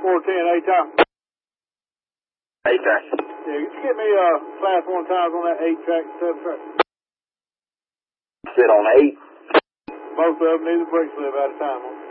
410, 8-time. 8-track. Yeah, could you get me class 1 tires on that 8-track, 7-track? Sit on 8. Both of them need a brake slip at a time.